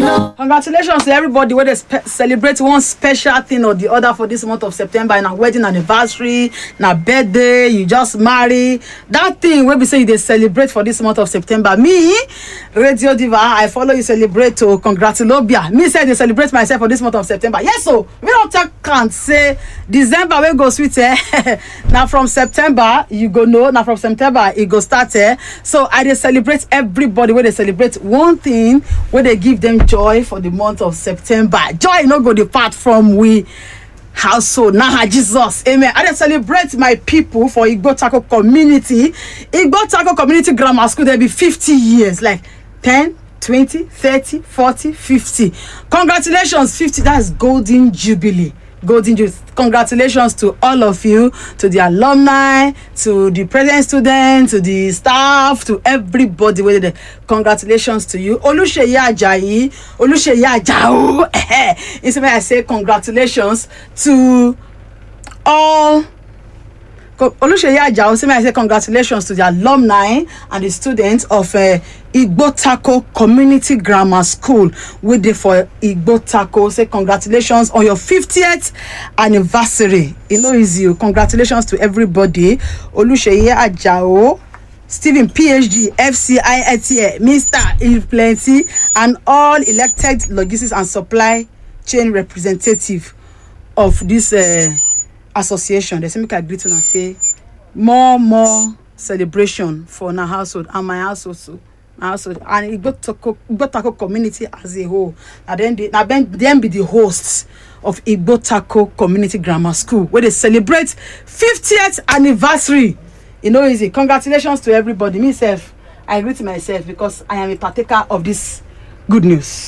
Congratulations to everybody where they celebrate one special thing or the other for this month of September. And a wedding anniversary, na birthday, you just marry. That thing where we say they celebrate for this month of September. Me, Radio Diva, I follow you celebrate to congratulobia. Me say they celebrate myself for this month of September. Yes, so we don't can't say December we go sweet. Now from September you go know. Now from September it go start. So I dey celebrate everybody where they celebrate one thing where they give them joy for the month of September. Joy no go depart from we household. Now Jesus, amen. I dey celebrate my people for Igbo Taco community. Igbo Taco community grammar school. There be 50 years, like 10, 20, 30, 40, 50. Congratulations, 50. That's golden jubilee. Golden jubilee. Congratulations to all of you, to the alumni, to the present students, to the staff, to everybody. Congratulations to you. Oluseyi Ajayi, Oluseyi Ajao. Instead, I say congratulations to all. Oluseyi Ajao, I say congratulations to the alumni and the students of Igbo Taco Community Grammar School. With the for Igbo Taco, say congratulations on your 50th anniversary. You know, is you. Congratulations to everybody. Oluseyi Ajao, Stephen PhD, FCIETA, Mr. Plenty, and all elected logistics and supply chain representative of this association. They say make I greet and say more celebration for our household and my household too. My household and Igbo Taco community as a whole. And then be the hosts of Igbo Taco Community Grammar School where they celebrate 50th anniversary. You know, easy. Congratulations to everybody. Myself, I greet myself because I am a partaker of this good news.